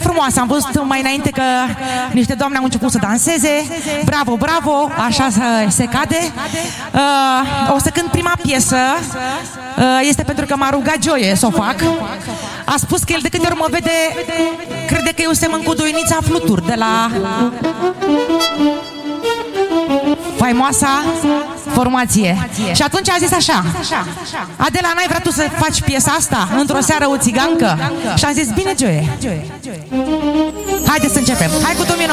frumoasă. Am văzut mai înainte că niște doamne au început să danseze. Bravo, bravo, așa se cade. O să cânt prima piesă. Este pentru că m-a rugat Joie să o fac. A spus că el de câte ori mă vede crede că eu semăn cu Doinița Fluturi de la faimoasa formație. Și atunci a zis așa: Adela, n-ai vrea tu să faci piesa asta într-o seară o țigancă? Și am zis: bine, Joie, haideți să începem. Hai cu 2 minute.